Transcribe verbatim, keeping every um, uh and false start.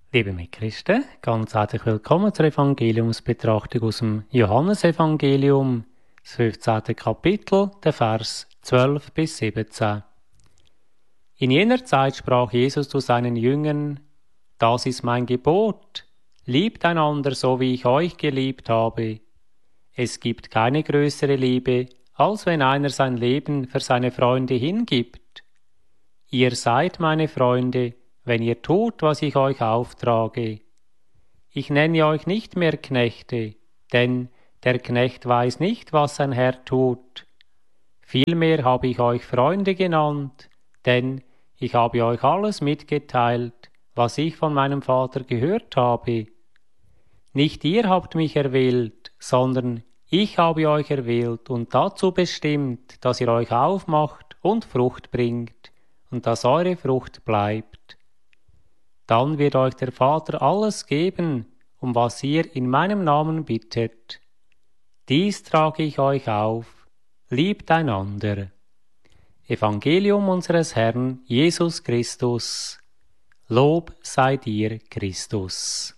Liebe Mitchristen, ganz herzlich willkommen zur Evangeliumsbetrachtung aus dem Johannesevangelium, das fünfzehnte Kapitel, der Vers zwölf bis siebzehn. In jener Zeit sprach Jesus zu seinen Jüngern: Das ist mein Gebot, liebt einander so, wie ich euch geliebt habe. Es gibt keine größere Liebe, als wenn einer sein Leben für seine Freunde hingibt. Ihr seid meine Freunde, wenn ihr tut, was ich euch auftrage. Ich nenne euch nicht mehr Knechte, denn der Knecht weiß nicht, was sein Herr tut. Vielmehr habe ich euch Freunde genannt, denn ich habe euch alles mitgeteilt, was ich von meinem Vater gehört habe. Nicht ihr habt mich erwählt, sondern ich habe euch erwählt und dazu bestimmt, dass ihr euch aufmacht und Frucht bringt, und dass eure Frucht bleibt. Dann wird euch der Vater alles geben, um was ihr in meinem Namen bittet. Dies trage ich euch auf, liebt einander. Evangelium unseres Herrn Jesus Christus. Lob sei dir, Christus.